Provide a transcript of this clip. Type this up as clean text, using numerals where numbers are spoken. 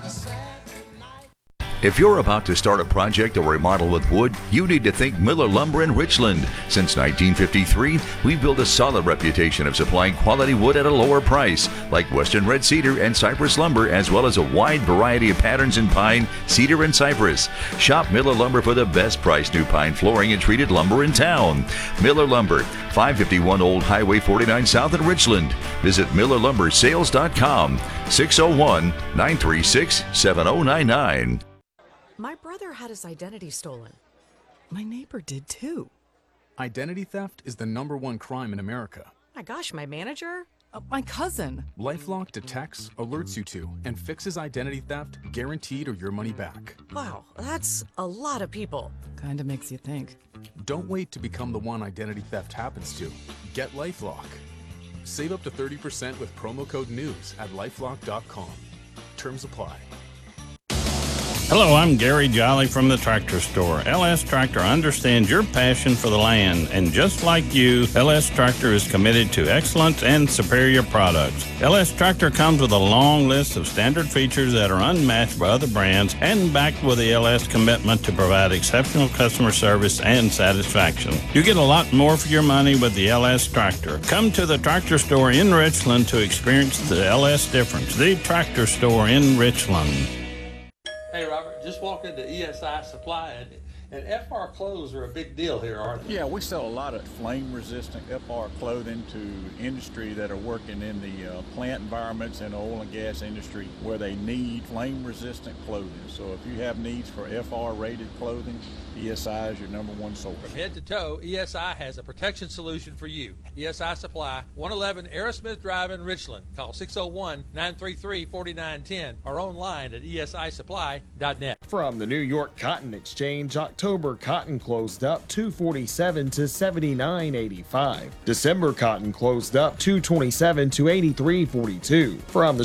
If you're about to start a project or remodel with wood, you need to think Miller Lumber in Richland. Since 1953, we've built a solid reputation of supplying quality wood at a lower price, like Western Red Cedar and Cypress Lumber, as well as a wide variety of patterns in pine, cedar, and cypress. Shop Miller Lumber for the best price new pine flooring and treated lumber in town. Miller Lumber, 551 Old Highway 49 South in Richland. Visit MillerLumberSales.com, 601-936-7099. My brother had his identity stolen. My neighbor did too. Identity theft is the #1 crime in America. My gosh, my manager? My cousin. LifeLock detects, alerts you to, and fixes identity theft, guaranteed or your money back. Wow, that's a lot of people. Kinda makes you think. Don't wait to become the one identity theft happens to. Get LifeLock. Save up to 30% with promo code NEWS at lifelock.com. Terms apply. Hello, I'm Gary Jolly from the Tractor Store. LS Tractor understands your passion for the land, and just like you, LS Tractor is committed to excellence and superior products. LS Tractor comes with a long list of standard features that are unmatched by other brands and backed with the LS commitment to provide exceptional customer service and satisfaction. You get a lot more for your money with the LS Tractor. Come to the Tractor Store in Richland to experience the LS difference. The Tractor Store in Richland. Hey, Robert, just walked into ESI Supply, and FR clothes are a big deal here, aren't they? Yeah, we sell a lot of flame-resistant FR clothing to industry that are working in the plant environments and oil and gas industry where they need flame-resistant clothing. So if you have needs for FR-rated clothing, ESI is your #1 source. From head to toe, ESI has a protection solution for you. ESI Supply, 111 Aerosmith Drive in Richland. Call 601-933-4910 or online at esisupply.net. From the New York Cotton Exchange, October cotton closed up $247 to $79.85. December cotton closed up $227 to $83.42. From the